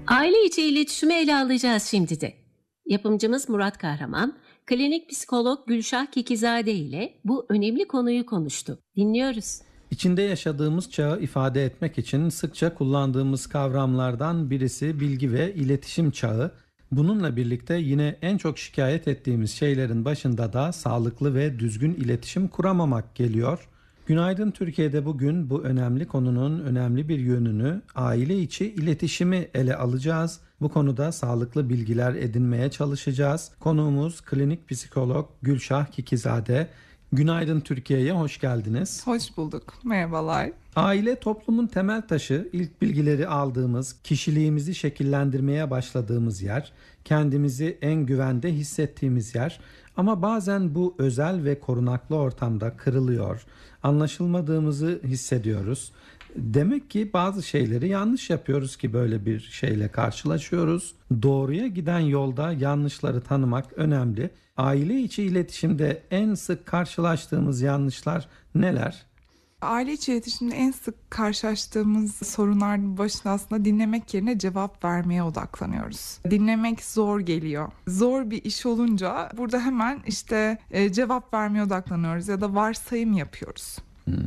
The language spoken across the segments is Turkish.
Aile içi iletişimi ele alacağız şimdi de. Yapımcımız Murat Kahraman, klinik psikolog Gülşah Kikizade ile bu önemli konuyu konuştu. Dinliyoruz. İçinde yaşadığımız çağı ifade etmek için sıkça kullandığımız kavramlardan birisi bilgi ve iletişim çağı. Bununla birlikte yine en çok şikayet ettiğimiz şeylerin başında da sağlıklı ve düzgün iletişim kuramamak geliyor. Günaydın Türkiye'de bugün bu önemli konunun önemli bir yönünü, aile içi iletişimi ele alacağız. Bu konuda sağlıklı bilgiler edinmeye çalışacağız. Konuğumuz klinik psikolog Gülşah Kikizade. Günaydın Türkiye'ye hoş geldiniz. Hoş bulduk. Merhabalar. Aile toplumun temel taşı, ilk bilgileri aldığımız, kişiliğimizi şekillendirmeye başladığımız yer, kendimizi en güvende hissettiğimiz yer. Ama bazen bu özel ve korunaklı ortamda kırılıyor, anlaşılmadığımızı hissediyoruz. Demek ki bazı şeyleri yanlış yapıyoruz ki böyle bir şeyle karşılaşıyoruz. Doğruya giden yolda yanlışları tanımak önemli. Aile içi iletişimde en sık karşılaştığımız yanlışlar neler? Aile içi iletişimde en sık karşılaştığımız sorunların başında aslında dinlemek yerine cevap vermeye odaklanıyoruz. Dinlemek zor geliyor. Zor bir iş olunca burada hemen cevap vermeye odaklanıyoruz ya da varsayım yapıyoruz.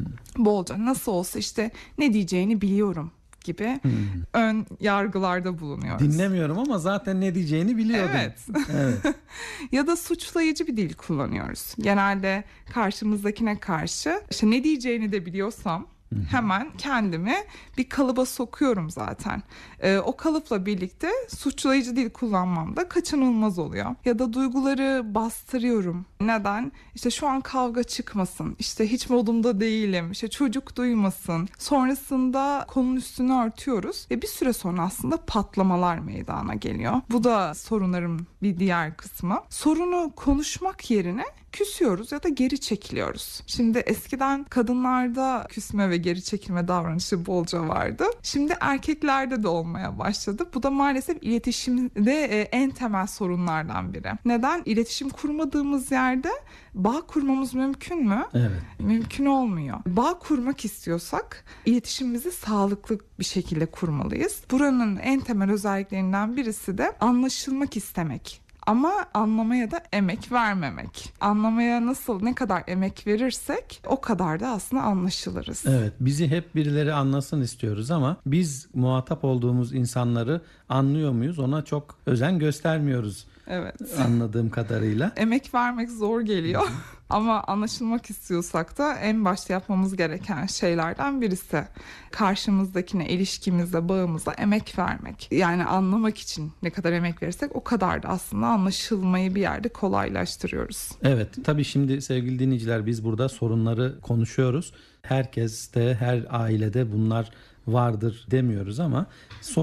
Bolca nasıl olsa ne diyeceğini biliyorum gibi ön yargılarda bulunuyoruz. Dinlemiyorum ama zaten ne diyeceğini biliyordum. Evet. Ya da suçlayıcı bir dil kullanıyoruz. Genelde karşımızdakine karşı ne diyeceğini de biliyorsam hemen kendimi bir kalıba sokuyorum zaten. O kalıpla birlikte suçlayıcı dil kullanmam da kaçınılmaz oluyor. Ya da duyguları bastırıyorum. Neden? Şu an kavga çıkmasın. Hiç modumda değilim. Çocuk duymasın. Sonrasında konunun üstünü örtüyoruz. Ve bir süre sonra aslında patlamalar meydana geliyor. Bu da sorunların bir diğer kısmı. Sorunu konuşmak yerine küsüyoruz ya da geri çekiliyoruz. Şimdi eskiden kadınlarda küsme ve geri çekilme davranışı bolca vardı. Şimdi erkeklerde de olmaya başladı. Bu da maalesef iletişimde en temel sorunlardan biri. Neden? İletişim kurmadığımız yerde bağ kurmamız mümkün mü? Evet. Mümkün olmuyor. Bağ kurmak istiyorsak iletişimimizi sağlıklı bir şekilde kurmalıyız. Buranın en temel özelliklerinden birisi de anlaşılmak istemek. Ama anlamaya da emek vermemek. Anlamaya ne kadar emek verirsek o kadar da aslında anlaşılırız. Evet, bizi hep birileri anlasın istiyoruz ama biz muhatap olduğumuz insanları anlıyor muyuz? Ona çok özen göstermiyoruz. Evet. Anladığım kadarıyla. Emek vermek zor geliyor. Ama anlaşılmak istiyorsak da en başta yapmamız gereken şeylerden birisi karşımızdakine, ilişkimizde, bağımızda emek vermek. Yani anlamak için ne kadar emek verirsek o kadar da aslında anlaşılmayı bir yerde kolaylaştırıyoruz. Evet, tabii şimdi sevgili dinleyiciler biz burada sorunları konuşuyoruz. Herkeste, her ailede bunlar vardır demiyoruz ama